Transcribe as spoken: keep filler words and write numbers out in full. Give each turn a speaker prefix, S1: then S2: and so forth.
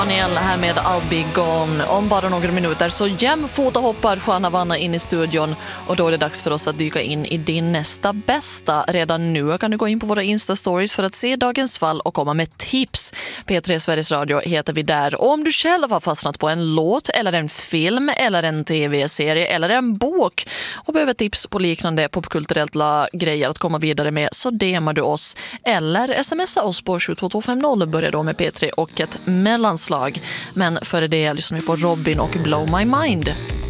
S1: Daniel här med I'll be gone. Om bara några minuter så jämfota hoppar Juana Vanna in i studion och då är det dags för oss att dyka in i din nästa bästa. Redan nu kan du gå in på våra Insta-stories för att se dagens fall och komma med tips. P tre Sveriges Radio heter vi där. Och om du själv har fastnat på en låt eller en film eller en tv-serie eller en bok och behöver tips på liknande popkulturellt grejer att komma vidare med, så D M:ar du oss eller smsa oss på sju två två fem noll. Börjar då med P tre och ett mellanslag. Men före det lyssnar vi på Robin och Blow My Mind.